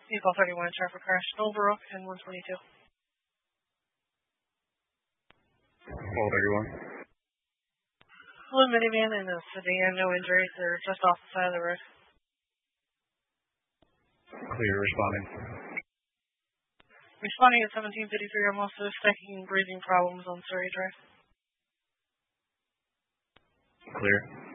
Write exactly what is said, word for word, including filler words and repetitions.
Vehicle thirty-one, traffic crash, Snowbrook and one twenty-two. Call thirty-one. Blue minivan and a sedan, no injuries. They're just off the side of the road. Clear, responding. Responding at seventeen fifty-three, I'm also stacking breathing problems on Surrey Drive. Clear.